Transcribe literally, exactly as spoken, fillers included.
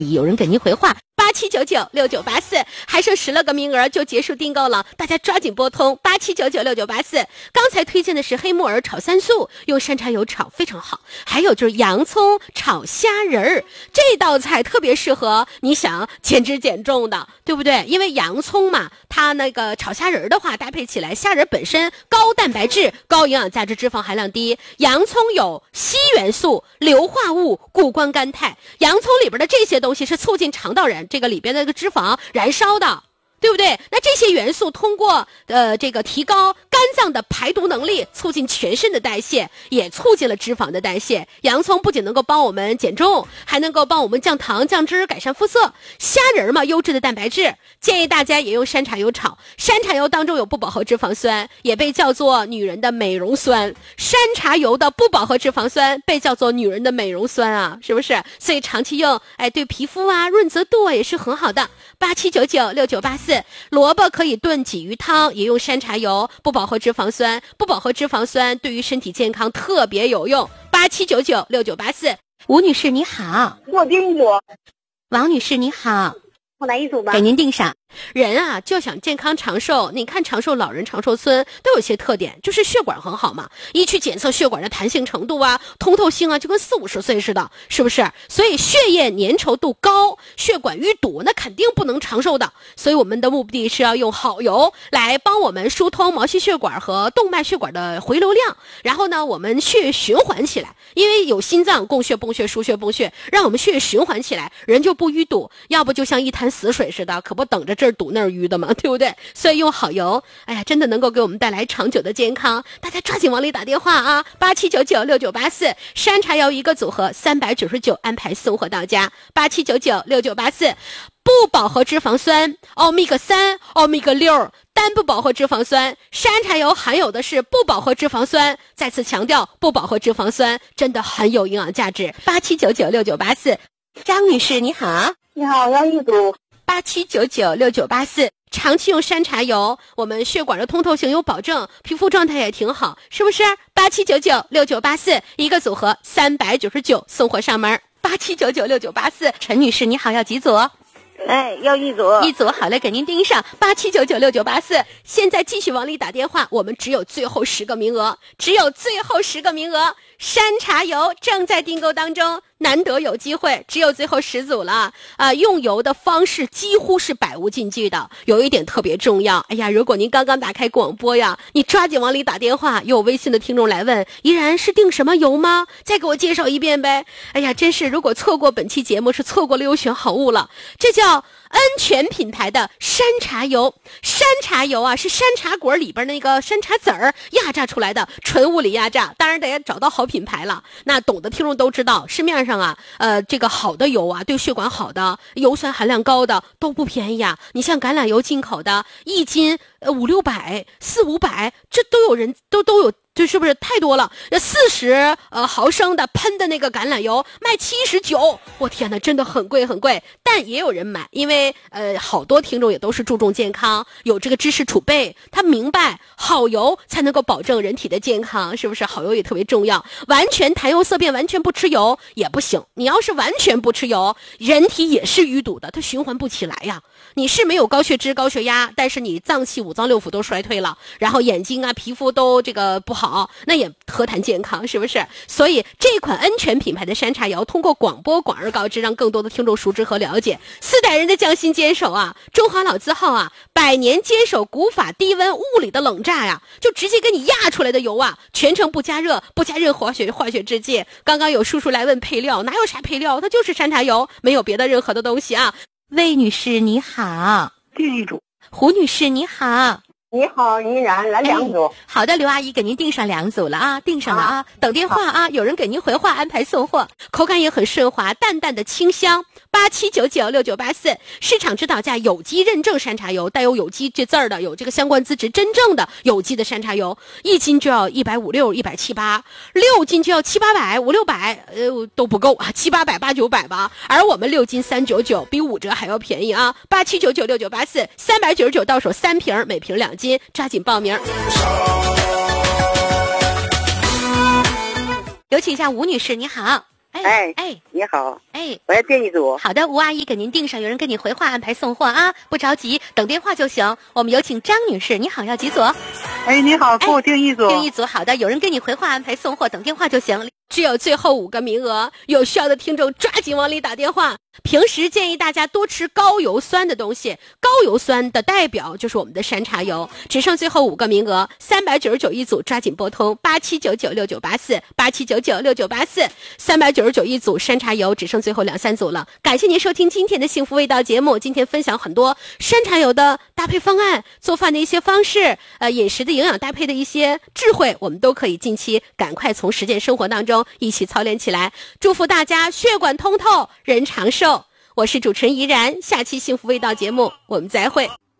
有人给您回话八七九九六九八四，还剩十来个名额就结束订购了，大家抓紧拨通八七九九六九八四。刚才推荐的是黑木耳炒三素，用山茶油炒非常好。还有就是洋葱炒虾仁儿，这道菜特别适合你想减脂减重的，对不对？因为洋葱嘛，它那个炒虾仁儿的话，搭配起来，虾仁本身高蛋白质、高营养价值、脂肪含量低，洋葱有硒元素、硫化物、谷胱甘肽，洋葱里边的这些东西是促进肠道燃这个里边的这个脂肪燃烧的，对不对？那这些元素通过呃这个提高肝脏的排毒能力，促进全身的代谢，也促进了脂肪的代谢。洋葱不仅能够帮我们减重，还能够帮我们降糖降脂，改善肤色。虾仁嘛，优质的蛋白质，建议大家也用山茶油炒。山茶油当中有不饱和脂肪酸，也被叫做女人的美容酸。山茶油的不饱和脂肪酸被叫做女人的美容酸啊，是不是？所以长期用，哎，对皮肤啊润泽度啊也是很好的。八七九九六九八四，萝卜可以炖鲫鱼汤，也用山茶油，不饱和脂肪酸，不饱和脂肪酸对于身体健康特别有用。八七九九六九八四，吴女士你好， 我订一组。 王女士你好， 我来一组吧。 给您订上。人啊就想健康长寿，你看长寿老人长寿村都有一些特点，就是血管很好嘛，一去检测血管的弹性程度啊通透性啊就跟四五十岁似的，是不是？所以血液粘稠度高，血管淤堵那肯定不能长寿的。所以我们的目的是要用好油来帮我们疏通毛细血管和动脉血管的回流量，然后呢我们血液循环起来，因为有心脏供血泵血输血泵血，让我们血液循环起来，人就不淤堵，要不就像一潭死水似的，可不等着这儿堵那儿淤的嘛，对不对？所以用好油，哎呀，真的能够给我们带来长久的健康。大家抓紧往里打电话啊，八七九九六九八四，山茶油一个组合三百九十九，安排送货到家。八七九九六九八四，不饱和脂肪酸欧米伽三、欧米伽六，单不饱和脂肪酸，山茶油含有的是不饱和脂肪酸。再次强调，不饱和脂肪酸真的很有营养价值。八七九九六九八四，张女士你好， 你好，要一组。 八七九九六九八四，长期用山茶油，我们血管的通透性有保证，皮肤状态也挺好，是不是？八七九九六九八四，一个组合三百九十九，送货上门。八七九九六九八四，陈女士你好，要几组？ 哎，要一组。 一组好嘞，给您盯上。八七九九六九八四，现在继续往里打电话，我们只有最后十个名额，只有最后十个名额。山茶油正在订购当中，难得有机会，只有最后十组了啊、呃！用油的方式几乎是百无禁忌的，有一点特别重要。哎呀，如果您刚刚打开广播呀，你抓紧往里打电话。有微信的听众来问，依然是订什么油吗？再给我介绍一遍呗。哎呀，真是如果错过本期节目，是错过了优选好物了。这叫恩泉品牌的山茶油。山茶油啊，是山茶果里边那个山茶籽儿压榨出来的，纯物理压榨，当然得找到好品牌了。那懂的听众都知道，市面上啊，呃，这个好的油啊，对血管好的，油酸含量高的都不便宜啊。你像橄榄油进口的，一斤呃五六百、四五百，这都有人都都有。这是不是太多了？四十呃毫升的喷的那个橄榄油卖七十九，我天哪，真的很贵很贵。但也有人买，因为呃好多听众也都是注重健康，有这个知识储备，他明白好油才能够保证人体的健康，是不是？好油也特别重要。完全谈油色变，完全不吃油也不行。你要是完全不吃油，人体也是淤堵的，它循环不起来呀。你是没有高血脂、高血压，但是你脏器、五脏六腑都衰退了，然后眼睛啊、皮肤都这个不好，那也何谈健康，是不是？所以这款恩泉品牌的山茶油通过广播广而告之，让更多的听众熟知和了解。四代人的匠心坚守啊，中华老字号啊，百年坚守古法低温物理的冷榨呀，就直接给你压出来的油啊，全程不加热，不加任何化学化学制剂。刚刚有叔叔来问配料，哪有啥配料？它就是山茶油，没有别的任何的东西啊。魏女士你好， 订一组。 胡女士你好， 你好，依然来两组、 哎。好的，刘阿姨给您订上两组了啊，订上了啊，等电话啊，有人给您回话安排送货，口感也很顺滑，淡淡的清香。八七九九六九八四，市场指导价有机认证山茶油，带有有机这字儿的，有这个相关资质，真正的有机的山茶油，一斤就要一百五六、一百七八，六斤就要七八百、五六百，呃都不够啊，七八百、八九百吧。而我们六斤三九九，比五折还要便宜啊！八七九九六九八四，三百九十九到手三瓶，每瓶两斤，抓紧报名。有请一下吴女士，你好。 哎哎哎， 你好， 哎， 我要订一组。 好的，吴阿姨给您订上，有人给你回话安排送货啊，不着急，等电话就行。我们有请张女士，你好，要几组？ 哎，你好，给我订一组。 订一组，好的，有人给你回话安排送货，等电话就行。只有最后五个名额，有需要的听众抓紧往里打电话。平时建议大家多吃高油酸的东西，高油酸的代表就是我们的山茶油。只剩最后五个名额，三百九十九一组，抓紧拨通八七九九六九八四八七九九六九八四，三百九十九一组山茶油，只剩最后两三组了。感谢您收听今天的幸福味道节目，今天分享很多山茶油的搭配方案，做饭的一些方式，呃，饮食的营养搭配的一些智慧，我们都可以近期赶快从实践生活当中一起操练起来。祝福大家血管通透，人长寿。我是主持人怡然，下期幸福味道节目我们再会。